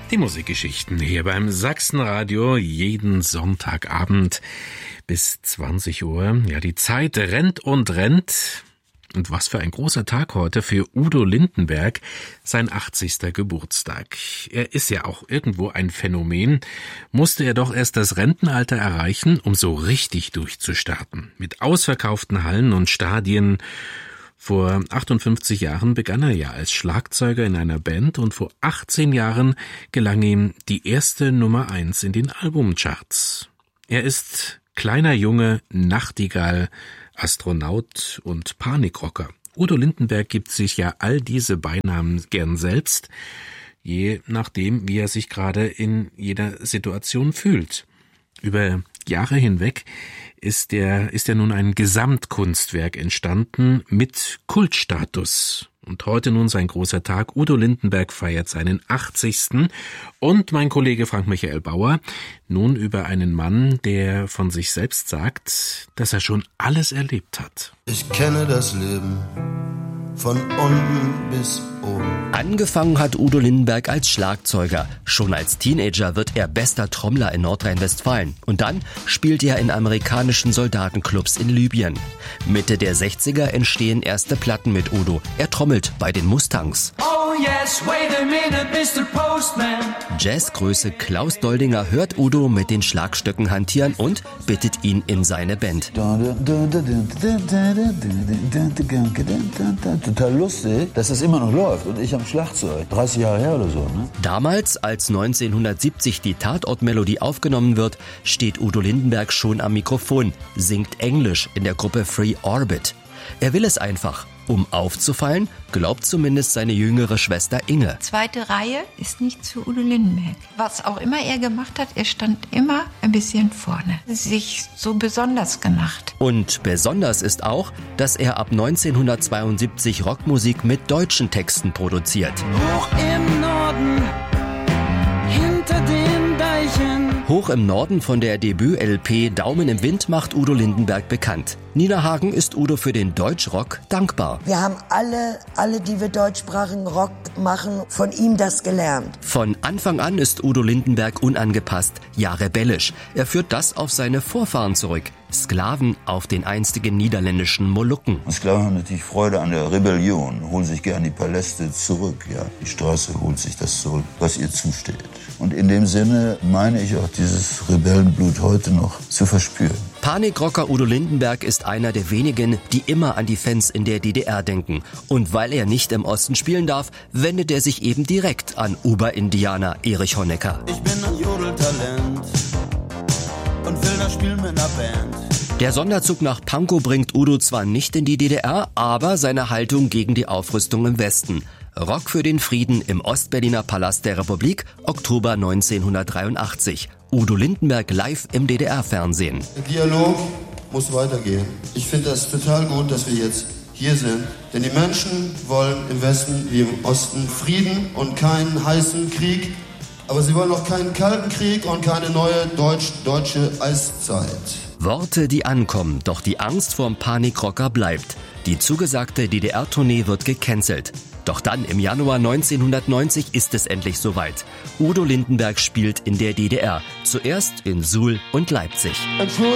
Die Musikgeschichten hier beim Sachsenradio jeden Sonntagabend bis 20 Uhr. Ja, die Zeit rennt und rennt. Und was für ein großer Tag heute für Udo Lindenberg, sein 80. Geburtstag. Er ist ja auch irgendwo ein Phänomen, musste er doch erst das Rentenalter erreichen, um so richtig durchzustarten. Mit ausverkauften Hallen und Stadien. Vor 58 Jahren begann er ja als Schlagzeuger in einer Band und vor 18 Jahren gelang ihm die erste Nummer 1 in den Albumcharts. Er ist kleiner Junge, Nachtigall, Astronaut und Panikrocker. Udo Lindenberg gibt sich ja all diese Beinamen gern selbst, je nachdem, wie er sich gerade in jeder Situation fühlt. Über Jahre hinweg ist ja nun ein Gesamtkunstwerk entstanden mit Kultstatus. Und heute nun sein großer Tag. Udo Lindenberg feiert seinen 80. Und mein Kollege Frank-Michael Bauer nun über einen Mann, der von sich selbst sagt, dass er schon alles erlebt hat. Ich kenne das Leben von unten bis oben. Angefangen hat Udo Lindenberg als Schlagzeuger. Schon als Teenager wird er bester Trommler in Nordrhein-Westfalen. Und dann spielt er in amerikanischen Soldatenclubs in Libyen. Mitte der 60er entstehen erste Platten mit Udo. Er trommelt bei den Mustangs. Oh yes, wait a minute, Mr. Postman. Jazzgröße Klaus Doldinger hört Udo mit den Schlagstöcken hantieren und bittet ihn in seine Band. Total lustig, dass das immer noch läuft und ich am Schlagzeug. 30 Jahre her oder so, ne? Damals, als 1970 die Tatortmelodie aufgenommen wird, steht Udo Lindenberg schon am Mikrofon, singt Englisch in der Gruppe Free Orbit. Er will es einfach. Um aufzufallen, glaubt zumindest seine jüngere Schwester Inge. Zweite Reihe ist nichts für Udo Lindenberg. Was auch immer er gemacht hat, er stand immer ein bisschen vorne. Sich so besonders gemacht. Und besonders ist auch, dass er ab 1972 Rockmusik mit deutschen Texten produziert. Hoch im Norden, hinter den Deichen. Hoch im Norden von der Debüt-LP Daumen im Wind macht Udo Lindenberg bekannt. Nina Hagen ist Udo für den Deutschrock dankbar. Wir haben alle, die wir deutschsprachigen Rock machen, von ihm das gelernt. Von Anfang an ist Udo Lindenberg unangepasst, ja rebellisch. Er führt das auf seine Vorfahren zurück. Sklaven auf den einstigen niederländischen Molukken. Sklaven haben natürlich Freude an der Rebellion, holen sich gern die Paläste zurück. Ja, die Straße holt sich das zurück, was ihr zusteht. Und in dem Sinne meine ich auch dieses Rebellenblut heute noch zu verspüren. Panikrocker Udo Lindenberg ist einer der wenigen, die immer an die Fans in der DDR denken. Und weil er nicht im Osten spielen darf, wendet er sich eben direkt an Oberindianer Erich Honecker. Ich bin ein Jodeltalent und will das spielen mit einer Band. Der Sonderzug nach Pankow bringt Udo zwar nicht in die DDR, aber seine Haltung gegen die Aufrüstung im Westen. Rock für den Frieden im Ostberliner Palast der Republik, Oktober 1983. Udo Lindenberg live im DDR-Fernsehen. Der Dialog muss weitergehen. Ich finde das total gut, dass wir jetzt hier sind. Denn die Menschen wollen im Westen wie im Osten Frieden und keinen heißen Krieg. Aber sie wollen auch keinen kalten Krieg und keine neue deutsche Eiszeit. Worte, die ankommen, doch die Angst vorm Panikrocker bleibt. Die zugesagte DDR-Tournee wird gecancelt. Doch dann im Januar 1990 ist es endlich soweit. Udo Lindenberg spielt in der DDR, zuerst in Suhl und Leipzig.